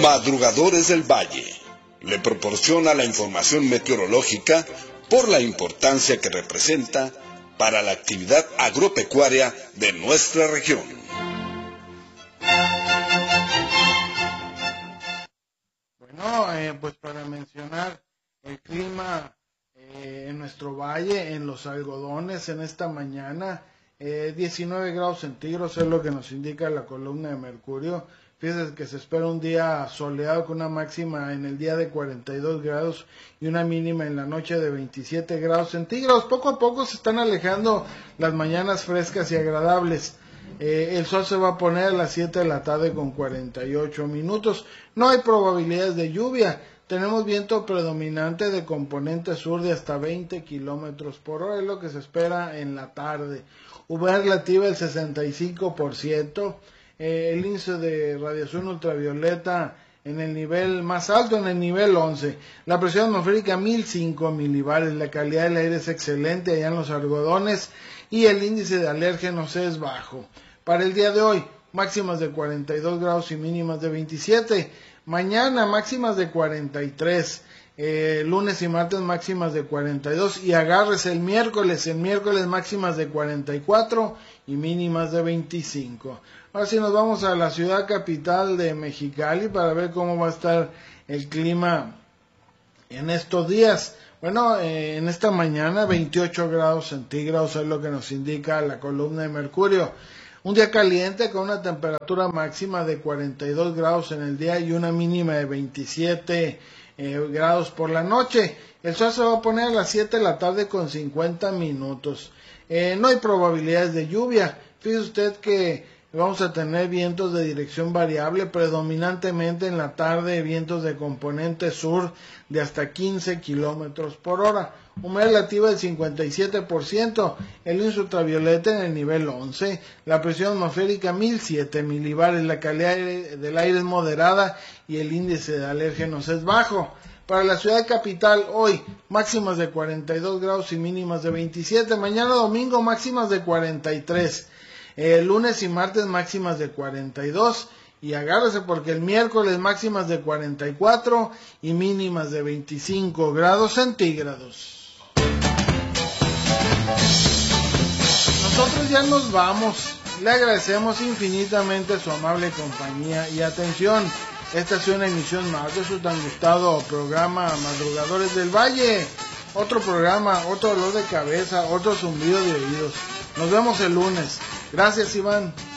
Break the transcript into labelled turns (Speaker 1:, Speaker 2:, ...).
Speaker 1: Madrugadores del Valle le proporciona la información meteorológica por la importancia que representa para la actividad agropecuaria de nuestra región.
Speaker 2: Bueno, pues para mencionar el clima en nuestro valle, en los algodones, en esta mañana, 19 grados centígrados es lo que nos indica la columna de mercurio. Fíjense que se espera un día soleado con una máxima en el día de 42 grados y una mínima en la noche de 27 grados centígrados. Poco a poco se están alejando las mañanas frescas y agradables. El sol se va a poner a las 7 de la tarde con 48 minutos. No hay probabilidades de lluvia. Tenemos viento predominante de componente sur de hasta 20 kilómetros por hora, es lo que se espera en la tarde. Humedad relativa del 65%. El índice de radiación ultravioleta en el nivel más alto, en el nivel 11. La presión atmosférica 1005 milibares. La calidad del aire es excelente allá en los algodones y el índice de alérgenos es bajo. Para el día de hoy, máximas de 42 grados y mínimas de 27. Mañana máximas de 43. Lunes y martes máximas de 42 y agárrese el miércoles máximas de 44 y mínimas de 25. Ahora sí nos vamos a la ciudad capital de Mexicali para ver cómo va a estar el clima en estos días. Bueno, en esta mañana 28 grados centígrados es lo que nos indica la columna de mercurio. Un día caliente con una temperatura máxima de 42 grados en el día y una mínima de 27 grados por la noche. El sol se va a poner a las 7 de la tarde con 50 minutos. No hay probabilidades de lluvia. Fíjese usted que vamos a tener vientos de dirección variable, predominantemente en la tarde vientos de componente sur de hasta 15 kilómetros por hora. Humedad relativa del 57%, el índice ultravioleta en el nivel 11, la presión atmosférica 1007 milibares, la calidad del aire es moderada y el índice de alérgenos es bajo. Para la ciudad capital hoy, máximas de 42 grados y mínimas de 27, mañana domingo máximas de 43, lunes y martes máximas de 42, y agárrese porque el miércoles máximas de 44 y mínimas de 25 grados centígrados. Nosotros ya nos vamos. Le agradecemos infinitamente su amable compañía y atención. Esta es una emisión más de su tan gustado programa Madrugadores del Valle. Otro programa, otro dolor de cabeza, otro zumbido de oídos. Nos vemos el lunes. Gracias, Iván.